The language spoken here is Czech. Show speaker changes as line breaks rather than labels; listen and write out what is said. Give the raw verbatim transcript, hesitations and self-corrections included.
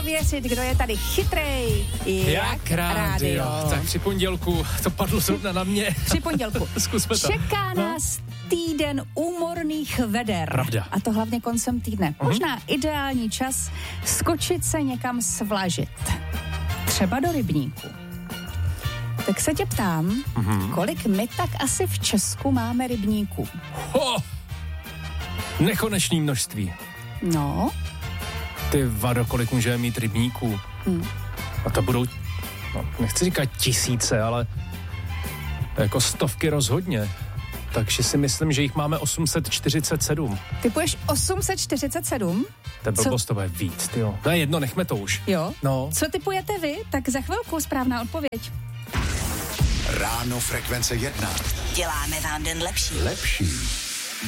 ověřit, kdo je tady chytrej.
Jak rádio. Tak při pondělku to padlo zrovna na mě.
Při pondělku.
Zkusme to.
Čeká no. nás týden úmorných veder.
Pravda.
A to hlavně koncem týdne. Uh-huh. Možná ideální čas skočit se někam svlažit. Třeba do rybníku. Tak se tě ptám, uh-huh. kolik my tak asi v Česku máme rybníků?
Ho! Nekonečný množství.
No.
Ty vado, kolik můžeme mít rybníků. Hmm. A to budou, no, nechci říkat tisíce, ale jako stovky rozhodně. Takže si myslím, že jich máme osm set čtyřicet sedm.
Typuješ osm set čtyřicet sedm?
To je blbost, to bude víc, tyjo. To je jedno, nechme to už.
Jo?
No.
Co typujete vy? Tak za chvilku správná odpověď.
Ráno Frekvence jedna.
Děláme vám den lepší.
Lepší.